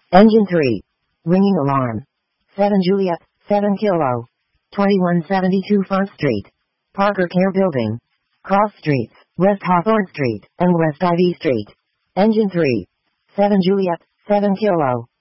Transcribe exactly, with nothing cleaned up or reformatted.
Engine three. Ringing alarm. seven Juliet, seven Kilo. twenty-one seventy-two Front Street. Parker Care Building. Cross Streets, West Hawthorne Street, and West Ivy Street. Engine three. seven Juliet, seven Kilo.